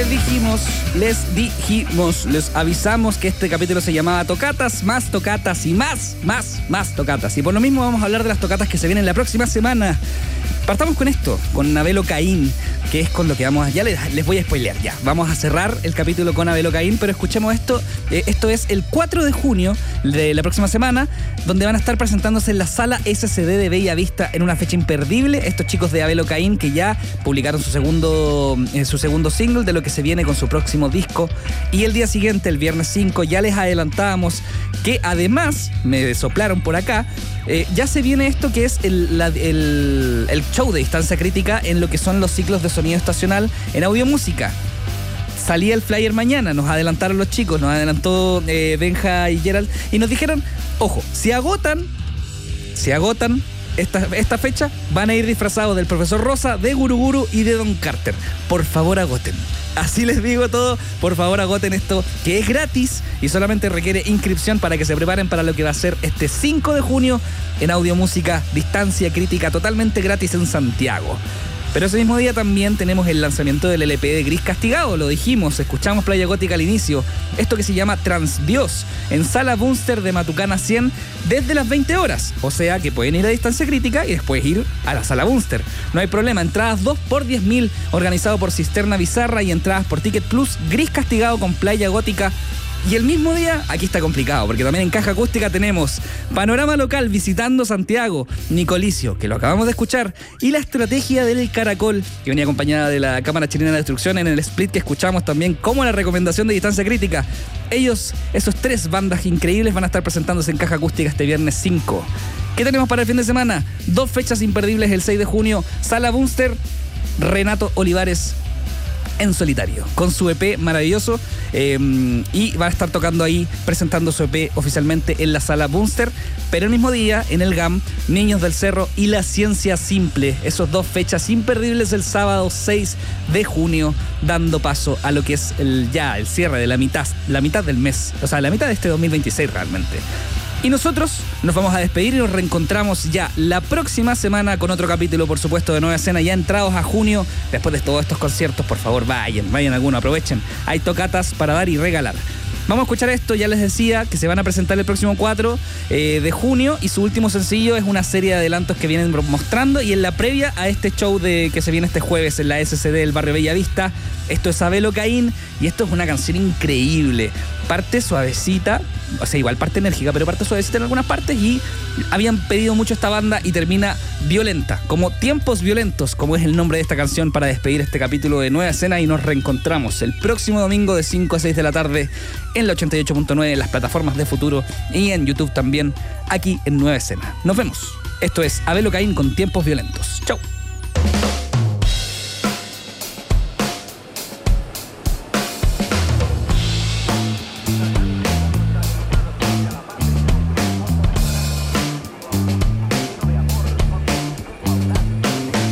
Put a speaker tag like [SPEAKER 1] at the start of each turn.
[SPEAKER 1] les avisamos que este capítulo se llamaba Tocatas, más tocatas y más tocatas. Y por lo mismo vamos a hablar de las tocatas que se vienen la próxima semana. Partamos con esto, con Abel Caín, que es con lo que vamos a... Ya les voy a spoilear, ya. Vamos a cerrar el capítulo con Abel Caín, pero escuchemos esto. Esto es el 4 de junio de la próxima semana, donde van a estar presentándose en la Sala SCD de Bella Vista en una fecha imperdible. Estos chicos de Abel Caín, que ya publicaron su segundo single de lo que se viene con su próximo disco. Y el día siguiente, el viernes 5, ya les adelantábamos que además, me soplaron por acá, ya se viene esto que es el show de Distancia Crítica en lo que son los ciclos de sonido estacional en Audiomúsica. Salía el flyer mañana, nos adelantaron los chicos, nos adelantó Benja y Gerald, y nos dijeron, ojo, si agotan esta fecha, van a ir disfrazados del Profesor Rosa, de Guruguru y de Don Carter. Por favor, agoten. Así les digo todo, por favor agoten esto, que es gratis y solamente requiere inscripción para que se preparen para lo que va a ser este 5 de junio en Audiomúsica, Distancia Crítica, totalmente gratis en Santiago. Pero ese mismo día también tenemos el lanzamiento del LP de Gris Castigado, lo dijimos, escuchamos Playa Gótica al inicio, esto que se llama Transdios, en Sala Bunster de Matucana 100 desde las 20 horas, o sea que pueden ir a Distancia Crítica y después ir a la Sala Bunster. No hay problema, entradas 2 por 10.000, organizado por Cisterna Bizarra, y entradas por Ticket Plus, Gris Castigado con Playa Gótica. Y el mismo día, aquí está complicado, porque también en Caja Acústica tenemos Panorama Local visitando Santiago, Nicolicio, que lo acabamos de escuchar, y La Estrategia del Caracol, que venía acompañada de la Cámara Chilena de Destrucción en el split que escuchamos también como la recomendación de Distancia Crítica. Ellos, esos 3 bandas increíbles, van a estar presentándose en Caja Acústica este viernes 5. ¿Qué tenemos para el fin de semana? 2 fechas imperdibles el 6 de junio, Sala Bunster, Renato Olivares en solitario, con su EP maravilloso, y va a estar tocando ahí, presentando su EP oficialmente en la Sala Bunster, pero el mismo día, en el GAM, Niños del Cerro y La Ciencia Simple, esos 2 fechas imperdibles el sábado 6 de junio, dando paso a lo que es el cierre de la mitad del mes, o sea, la mitad de este 2026 realmente. Y nosotros nos vamos a despedir y nos reencontramos ya la próxima semana con otro capítulo, por supuesto, de Nueva Escena, ya entrados a junio. Después de todos estos conciertos, por favor, vayan alguno, aprovechen. Hay tocatas para dar y regalar. Vamos a escuchar esto, ya les decía que se van a presentar el próximo 4 de junio, y su último sencillo es una serie de adelantos que vienen mostrando, y en la previa a este show que se viene este jueves en la SCD del barrio Bella Vista. Esto es Abel Caín, y esto es una canción increíble. Parte suavecita, o sea, igual parte enérgica, pero parte suavecita en algunas partes, y habían pedido mucho esta banda, y termina violenta, como Tiempos Violentos, como es el nombre de esta canción, para despedir este capítulo de Nueva Escena, y nos reencontramos el próximo domingo de 5 a 6 de la tarde en la 88.9, en las plataformas de Futuro y en YouTube también, aquí en Nueva Escena. Nos vemos. Esto es Abel Caín con Tiempos Violentos. Chau.